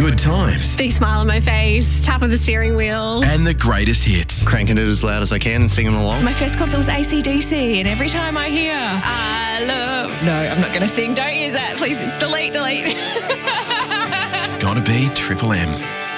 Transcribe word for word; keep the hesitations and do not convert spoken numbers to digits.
good times, Big smile on my face, tap on the steering wheel. and the greatest hits. Cranking it as loud as I can and singing along. My first concert was A C D C, and every time I hear I love... No, I'm not going to sing. Don't use that. Please delete, delete. It's gotta be Triple M.